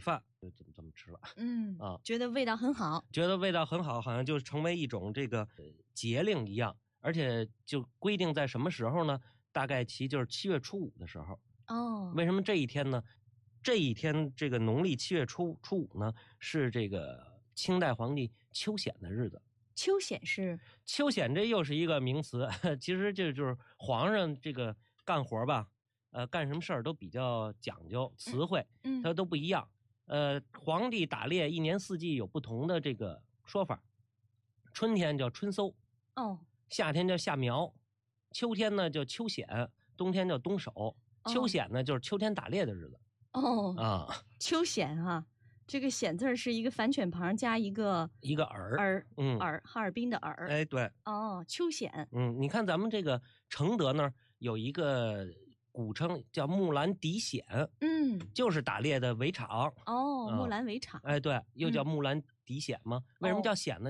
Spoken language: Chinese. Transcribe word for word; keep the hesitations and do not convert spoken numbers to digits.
饭，就这么这么吃了。 嗯啊， 觉得味道很好， 觉得味道很好，好像就成为一种这个节令一样，而且就规定在什么时候呢？大概其就是七月初五的时候。 哦， 为什么这一天呢？这一天这个农历七月初初五呢，是这个清代皇帝秋显的日子。 秋显是秋显，这又是一个名词，其实这就是皇上这个干活吧，呃，干什么事儿都比较讲究词汇， 嗯， 它都不一样。呃，皇帝打猎一年四季有不同的这个说法，春天叫春搜， 哦， 夏天叫夏苗，秋天呢叫秋显，冬天叫冬守。秋显呢就是秋天打猎的日子。 哦啊， 秋显啊，这个显字是一个反犬旁加一个一个耳耳， 嗯， 耳哈尔滨的耳。 哎，对， 哦，秋显， 嗯，你看咱们这个承德那儿有一个古称叫木兰敌显， 嗯， 就是打猎的围场。 哦， 啊木兰围场， 哎，对，又叫木兰敌显吗？为什么叫显呢？